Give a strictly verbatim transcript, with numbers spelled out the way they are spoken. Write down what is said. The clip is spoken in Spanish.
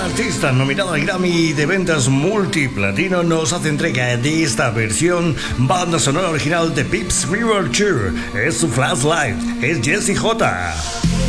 artista nominado al Grammy de ventas multiplatino nos hace entrega de esta versión banda sonora original de Pips River Tour. Es su Flashlight, es Jessie J.